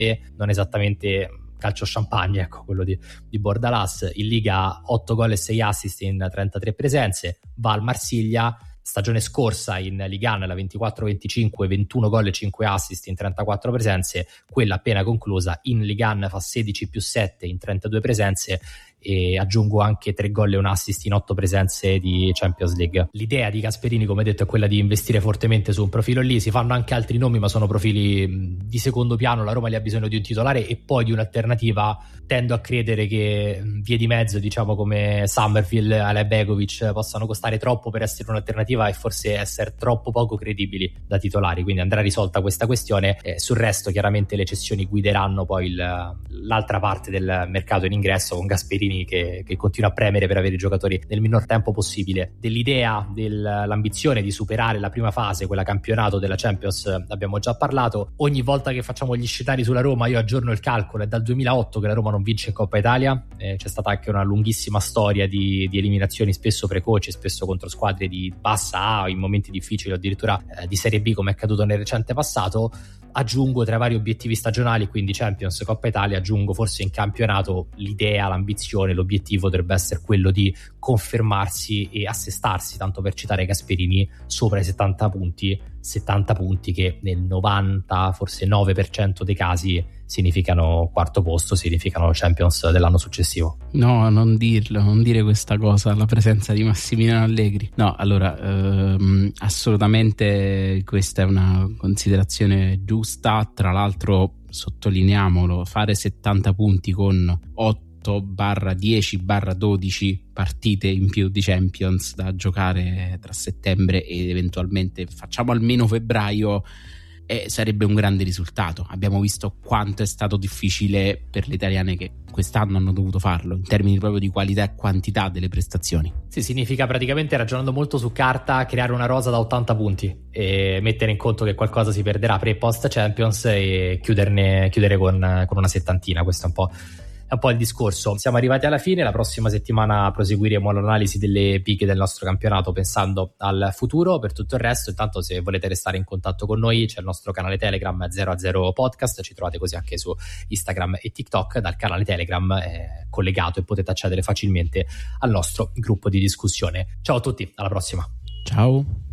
non esattamente calcio champagne, ecco, quello di Bordalas. In Liga 8 gol e 6 assist in 33 presenze, va al Marsiglia. Stagione scorsa in Liga 1 la 24-25, 21 gol e 5 assist in 34 presenze, quella appena conclusa in Liga 1 fa 16 più 7 in 32 presenze, e aggiungo anche 3 gol e un assist in 8 presenze di Champions League. L'idea di Gasperini, come detto, è quella di investire fortemente su un profilo lì. Si fanno anche altri nomi, ma sono profili di secondo piano. La Roma li ha bisogno di un titolare e poi di un'alternativa. Tendo a credere che vie di mezzo, diciamo come Summerville, Ale Begovic, possano costare troppo per essere un'alternativa e forse essere troppo poco credibili da titolari, quindi andrà risolta questa questione. Sul resto chiaramente le cessioni guideranno poi l'altra parte del mercato in ingresso, con Gasperini che continua a premere per avere i giocatori nel minor tempo possibile. Dell'idea, dell'ambizione di superare la prima fase, quella campionato della Champions, abbiamo già parlato. Ogni volta che facciamo gli scenari sulla Roma io aggiorno il calcolo, è dal 2008 che la Roma non vince in Coppa Italia. C'è stata anche una lunghissima storia di eliminazioni spesso precoci, spesso contro squadre di bassa A, in momenti difficili o addirittura di Serie B, come è accaduto nel recente passato. Aggiungo tra i vari obiettivi stagionali, quindi Champions, Coppa Italia, aggiungo forse in campionato l'idea, l'ambizione, l'obiettivo dovrebbe essere quello di confermarsi e assestarsi, tanto per citare Gasperini, sopra i 70 punti che nel 90, forse 9% dei casi significano quarto posto, significano Champions dell'anno successivo. No, non dirlo, non dire questa cosa alla presenza di Massimiliano Allegri. No, allora assolutamente questa è una considerazione giusta. Tra l'altro, sottolineiamolo, fare 70 punti con 8/10/12 partite in più di Champions da giocare tra settembre e eventualmente facciamo almeno febbraio, sarebbe un grande risultato. Abbiamo visto quanto è stato difficile per le italiane che quest'anno hanno dovuto farlo, in termini proprio di qualità e quantità delle prestazioni. Sì, significa praticamente, ragionando molto su carta, creare una rosa da 80 punti e mettere in conto che qualcosa si perderà pre e post Champions e chiudere con una settantina. Questo è un po' il discorso. Siamo arrivati alla fine. La prossima settimana proseguiremo l'analisi delle picche del nostro campionato, pensando al futuro. Per tutto il resto, intanto, se volete restare in contatto con noi, c'è il nostro canale Telegram 0-0 Podcast, ci trovate così anche su Instagram e TikTok. Dal canale Telegram è collegato e potete accedere facilmente al nostro gruppo di discussione. Ciao a tutti, alla prossima. Ciao.